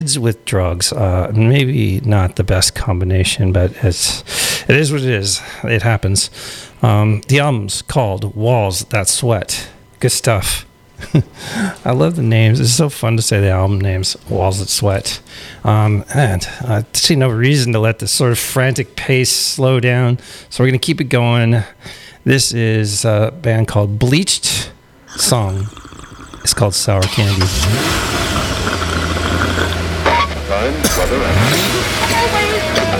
with drugs. Maybe not the best combination, but it is what it is. It happens. The album's called Walls That Sweat. Good stuff. I love the names. It's so fun to say the album names, Walls That Sweat. And I see no reason to let this sort of frantic pace slow down, so we're going to keep it going. This is a band called Bleached. Song is called Sour Candy. Time, weather, and